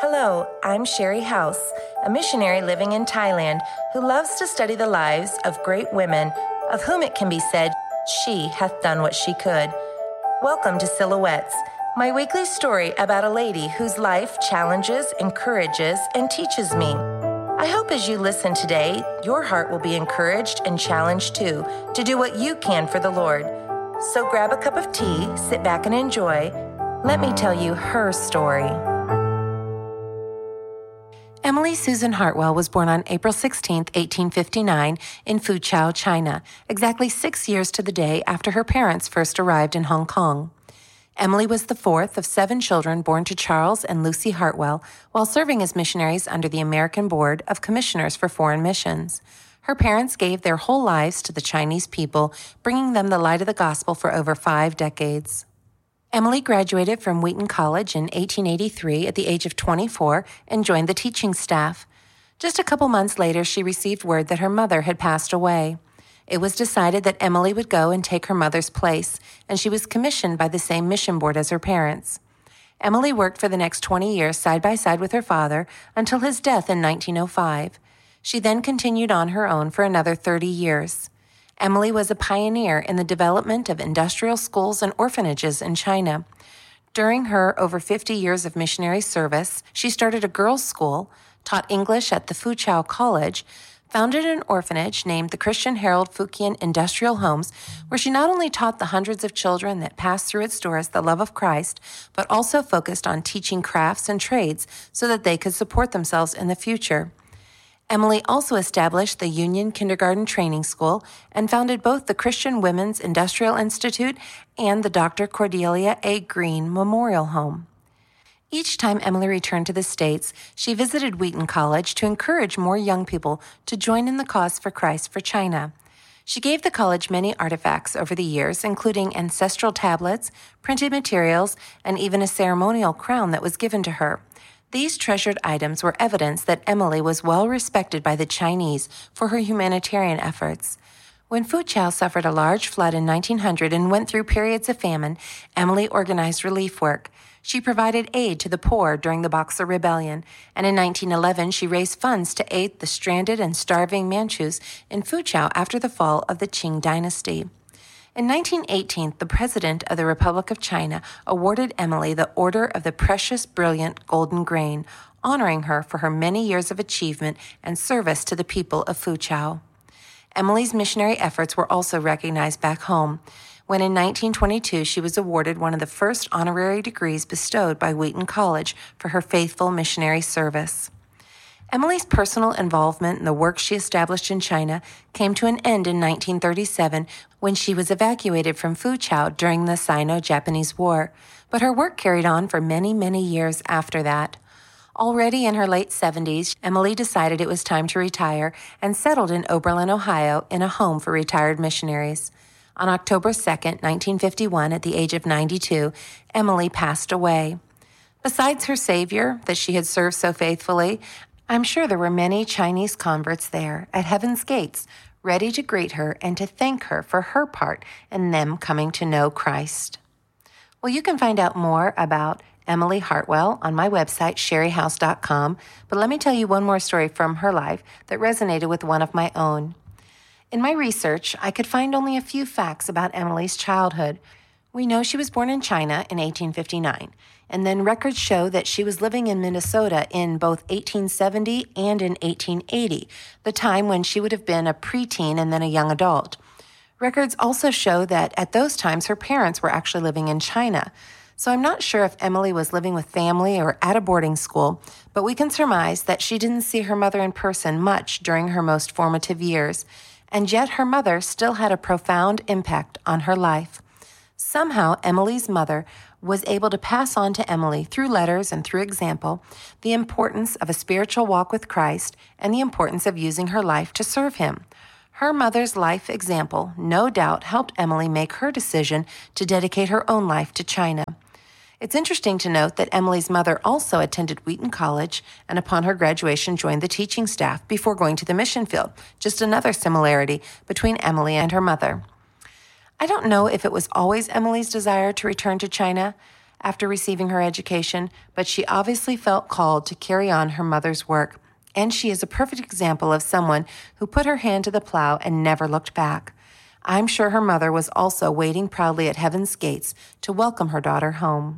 Hello, I'm Sherry House, a missionary living in Thailand who loves to study the lives of great women, of whom it can be said, she hath done what she could. Welcome to Silhouettes, my weekly story about a lady whose life challenges, encourages, and teaches me. I hope as you listen today, your heart will be encouraged and challenged too to do what you can for the Lord. So grab a cup of tea, sit back and enjoy. Let me tell you her story. Emily Susan Hartwell was born on April 16, 1859, in Foochow, China, exactly 6 years to the day after her parents first arrived in Hong Kong. Emily was the fourth of 7 children born to Charles and Lucy Hartwell while serving as missionaries under the American Board of Commissioners for Foreign Missions. Her parents gave their whole lives to the Chinese people, bringing them the light of the gospel for over 5 decades. Emily graduated from Wheaton College in 1883 at the age of 24 and joined the teaching staff. Just a couple months later, she received word that her mother had passed away. It was decided that Emily would go and take her mother's place, and she was commissioned by the same mission board as her parents. Emily worked for the next 20 years side by side with her father until his death in 1905. She then continued on her own for another 30 years. Emily was a pioneer in the development of industrial schools and orphanages in China. During her over 50 years of missionary service, she started a girls' school, taught English at the Foochow College, founded an orphanage named the Christian Herald Fukien Industrial Homes, where she not only taught the hundreds of children that passed through its doors the love of Christ, but also focused on teaching crafts and trades so that they could support themselves in the future. Emily also established the Union Kindergarten Training School and founded both the Christian Women's Industrial Institute and the Dr. Cordelia A. Green Memorial Home. Each time Emily returned to the States, she visited Wheaton College to encourage more young people to join in the cause for Christ for China. She gave the college many artifacts over the years, including ancestral tablets, printed materials, and even a ceremonial crown that was given to her. These treasured items were evidence that Emily was well respected by the Chinese for her humanitarian efforts. When Foochow suffered a large flood in 1900 and went through periods of famine, Emily organized relief work. She provided aid to the poor during the Boxer Rebellion, and in 1911 she raised funds to aid the stranded and starving Manchus in Foochow after the fall of the Qing dynasty. In 1918, the President of the Republic of China awarded Emily the Order of the Precious Brilliant Golden Grain, honoring her for her many years of achievement and service to the people of Foochow. Emily's missionary efforts were also recognized back home, when in 1922 she was awarded one of the first honorary degrees bestowed by Wheaton College for her faithful missionary service. Emily's personal involvement in the work she established in China came to an end in 1937 when she was evacuated from Foochow during the Sino-Japanese War, but her work carried on for many, many years after that. Already in her late 70s, Emily decided it was time to retire and settled in Oberlin, Ohio, in a home for retired missionaries. On October 2, 1951, at the age of 92, Emily passed away. Besides her Savior, that she had served so faithfully, I'm sure there were many Chinese converts there at Heaven's Gates, ready to greet her and to thank her for her part in them coming to know Christ. Well, you can find out more about Emily Hartwell on my website, sherryhouse.com, but let me tell you one more story from her life that resonated with one of my own. In my research, I could find only a few facts about Emily's childhood. We know she was born in China in 1859, and then records show that she was living in Minnesota in both 1870 and in 1880, the time when she would have been a preteen and then a young adult. Records also show that at those times her parents were actually living in China. So I'm not sure if Emily was living with family or at a boarding school, but we can surmise that she didn't see her mother in person much during her most formative years, and yet her mother still had a profound impact on her life. Somehow, Emily's mother was able to pass on to Emily, through letters and through example, the importance of a spiritual walk with Christ and the importance of using her life to serve Him. Her mother's life example, no doubt, helped Emily make her decision to dedicate her own life to China. It's interesting to note that Emily's mother also attended Wheaton College and upon her graduation joined the teaching staff before going to the mission field, just another similarity between Emily and her mother. I don't know if it was always Emily's desire to return to China. after receiving her education, but she obviously felt called to carry on her mother's work. And she is a perfect example of someone who put her hand to the plow and never looked back. I'm sure her mother was also waiting proudly at heaven's gates to welcome her daughter home.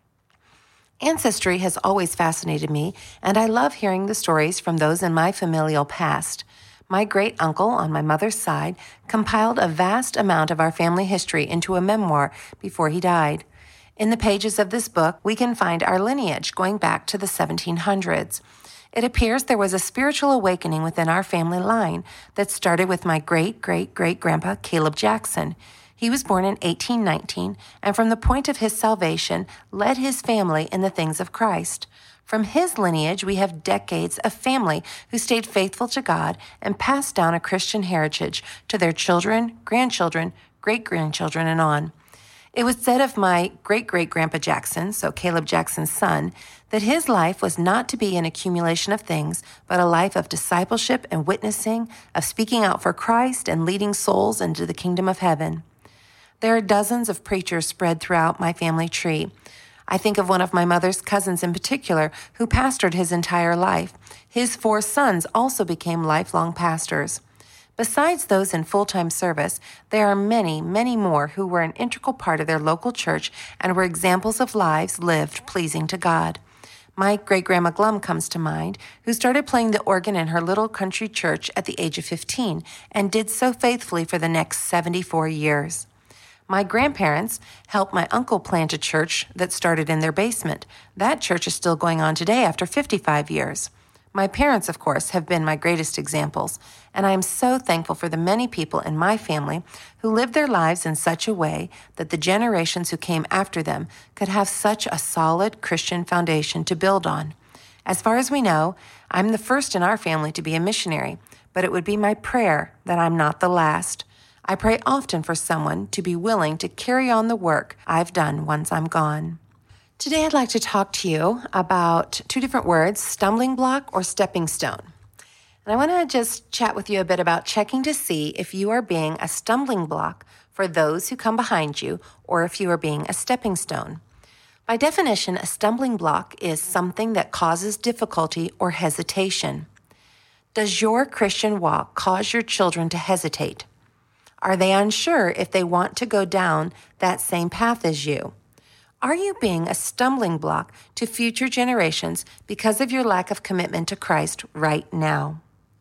Ancestry has always fascinated me, and I love hearing the stories from those in my familial past. My great-uncle on my mother's side compiled a vast amount of our family history into a memoir before he died. In the pages of this book, we can find our lineage going back to the 1700s. It appears there was a spiritual awakening within our family line that started with my great-great-great-grandpa, Caleb Jackson. He was born in 1819, and from the point of his salvation, led his family in the things of Christ. From his lineage, we have decades of family who stayed faithful to God and passed down a Christian heritage to their children, grandchildren, great-grandchildren, and on. It was said of my great-great-grandpa Jackson, so Caleb Jackson's son, that his life was not to be an accumulation of things, but a life of discipleship and witnessing, of speaking out for Christ and leading souls into the kingdom of heaven. There are dozens of preachers spread throughout my family tree. I think of one of my mother's cousins in particular who pastored his entire life. His 4 sons also became lifelong pastors. Besides those in full-time service, there are many, many more who were an integral part of their local church and were examples of lives lived pleasing to God. My great-grandma Glum comes to mind, who started playing the organ in her little country church at the age of 15 and did so faithfully for the next 74 years. My grandparents helped my uncle plant a church that started in their basement. That church is still going on today after 55 years. My parents, of course, have been my greatest examples, and I am so thankful for the many people in my family who lived their lives in such a way that the generations who came after them could have such a solid Christian foundation to build on. As far as we know, I'm the first in our family to be a missionary, but it would be my prayer that I'm not the last. I pray often for someone to be willing to carry on the work I've done once I'm gone. Today I'd like to talk to you about 2 different words, stumbling block or stepping stone. And I want to just chat with you a bit about checking to see if you are being a stumbling block for those who come behind you or if you are being a stepping stone. By definition, a stumbling block is something that causes difficulty or hesitation. Does your Christian walk cause your children to hesitate? Are they unsure if they want to go down that same path as you? Are you being a stumbling block to future generations because of your lack of commitment to Christ right now?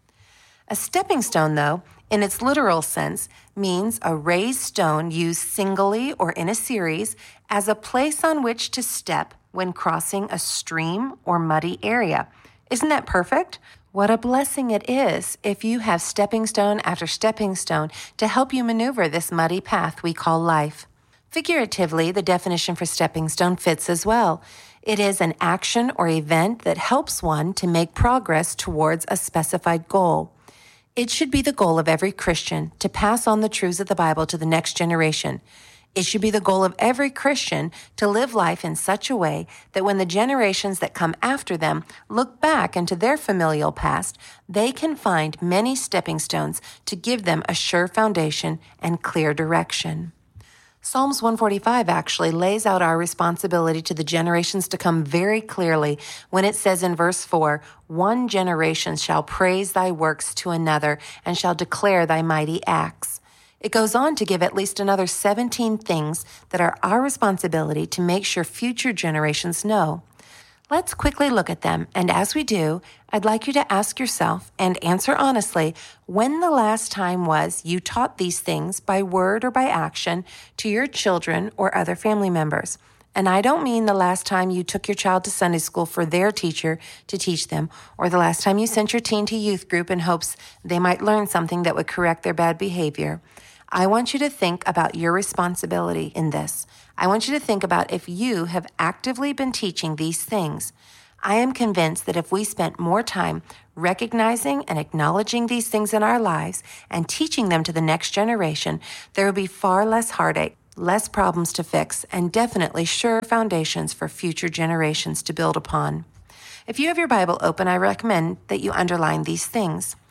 A stepping stone, though, in its literal sense, means a raised stone used singly or in a series as a place on which to step when crossing a stream or muddy area. Isn't that perfect? What a blessing it is if you have stepping stone after stepping stone to help you maneuver this muddy path we call life. Figuratively, the definition for stepping stone fits as well. It is an action or event that helps one to make progress towards a specified goal. It should be the goal of every Christian to pass on the truths of the Bible to the next generation. It should be the goal of every Christian to live life in such a way that when the generations that come after them look back into their familial past, they can find many stepping stones to give them a sure foundation and clear direction. Psalms 145 actually lays out our responsibility to the generations to come very clearly when it says in verse 4, "One generation shall praise thy works to another and shall declare thy mighty acts." It goes on to give at least another 17 things that are our responsibility to make sure future generations know. Let's quickly look at them, and as we do, I'd like you to ask yourself and answer honestly when the last time was you taught these things by word or by action to your children or other family members. And I don't mean the last time you took your child to Sunday school for their teacher to teach them, or the last time you sent your teen to youth group in hopes they might learn something that would correct their bad behavior. I want you to think about your responsibility in this. I want you to think about if you have actively been teaching these things. I am convinced that if we spent more time recognizing and acknowledging these things in our lives and teaching them to the next generation, there would be far less heartache, less problems to fix, and definitely sure foundations for future generations to build upon. If you have your Bible open, I recommend that you underline these things.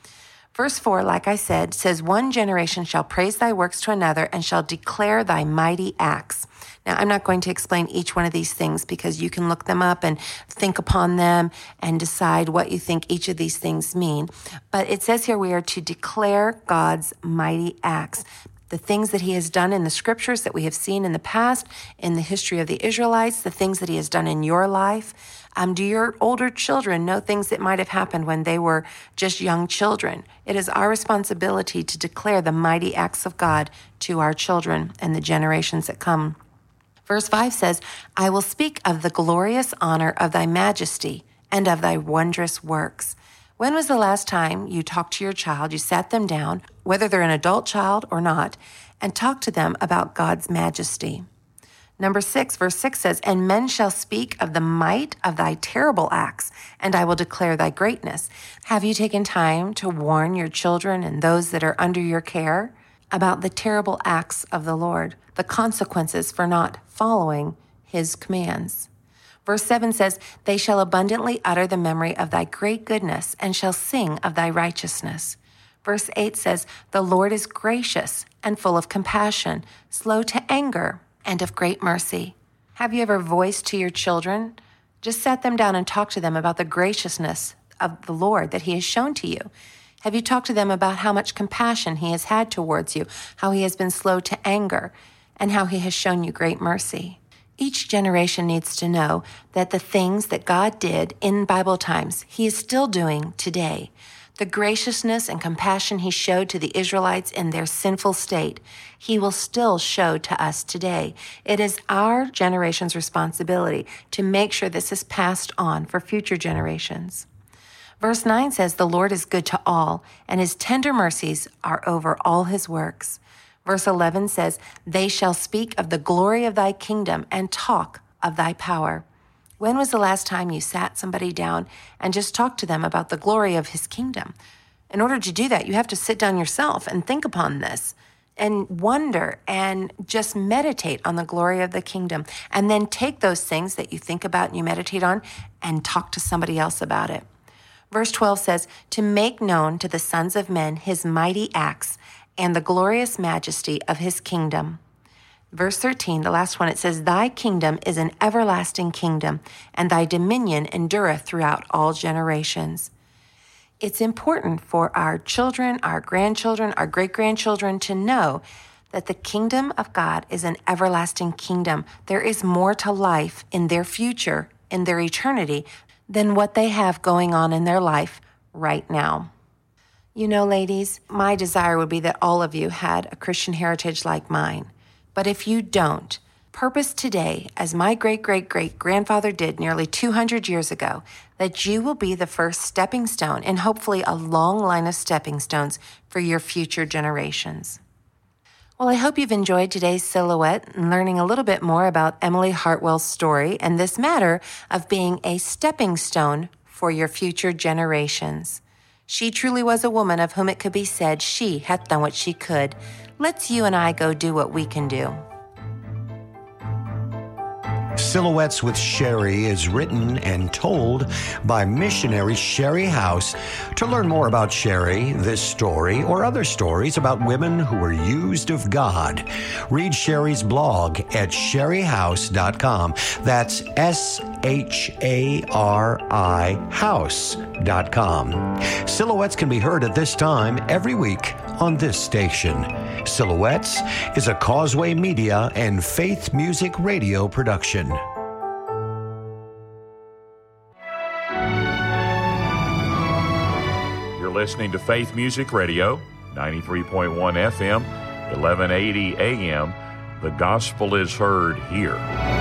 Verse 4, like I said, says, one generation shall praise thy works to another and shall declare thy mighty acts. Now, I'm not going to explain each one of these things because you can look them up and think upon them and decide what you think each of these things mean. But it says here we are to declare God's mighty acts. The things that he has done in the scriptures that we have seen in the past, in the history of the Israelites, the things that he has done in your life. Do your older children know things that might have happened when they were just young children? It is our responsibility to declare the mighty acts of God to our children and the generations that come. Verse 5 says, I will speak of the glorious honor of thy majesty and of thy wondrous works. When was the last time you talked to your child, you sat them down, whether they're an adult child or not, and talked to them about God's majesty? Number 6, verse 6 says, and men shall speak of the might of thy terrible acts, and I will declare thy greatness. Have you taken time to warn your children and those that are under your care about the terrible acts of the Lord, the consequences for not following his commands? Verse 7 says, they shall abundantly utter the memory of thy great goodness and shall sing of thy righteousness. Verse 8 says, the Lord is gracious and full of compassion, slow to anger, and of great mercy. Have you ever voiced to your children? Just sat them down and talked to them about the graciousness of the Lord that he has shown to you. Have you talked to them about how much compassion he has had towards you, how he has been slow to anger, and how he has shown you great mercy? Each generation needs to know that the things that God did in Bible times, he is still doing today. The graciousness and compassion he showed to the Israelites in their sinful state, he will still show to us today. It is our generation's responsibility to make sure this is passed on for future generations. Verse 9 says, the Lord is good to all, and his tender mercies are over all his works. Verse 11 says, they shall speak of the glory of thy kingdom and talk of thy power. When was the last time you sat somebody down and just talked to them about the glory of his kingdom? In order to do that, you have to sit down yourself and think upon this and wonder and just meditate on the glory of the kingdom. And then take those things that you think about and you meditate on and talk to somebody else about it. Verse 12 says, to make known to the sons of men his mighty acts and the glorious majesty of his kingdom. Verse 13, the last one, it says, thy kingdom is an everlasting kingdom, and thy dominion endureth throughout all generations. It's important for our children, our grandchildren, our great-grandchildren to know that the kingdom of God is an everlasting kingdom. There is more to life in their future, in their eternity, than what they have going on in their life right now. You know, ladies, my desire would be that all of you had a Christian heritage like mine. But if you don't, purpose today, as my great-great-great-grandfather did nearly 200 years ago, that you will be the first stepping stone and hopefully a long line of stepping stones for your future generations. Well, I hope you've enjoyed today's Silhouette and learning a little bit more about Emily Hartwell's story and this matter of being a stepping stone for your future generations. She truly was a woman of whom it could be said she hath done what she could. Let's you and I go do what we can do. Silhouettes with Sherry is written and told by missionary Sherry House. To learn more about Sherry, this story, or other stories about women who were used of God, read Sherry's blog at sherryhouse.com. That's SHARI house.com. Silhouettes can be heard at this time every week on this station. Silhouettes is a Causeway Media and Faith Music Radio production. You're listening to Faith Music Radio, 93.1 FM, 1180 AM. The gospel is heard here.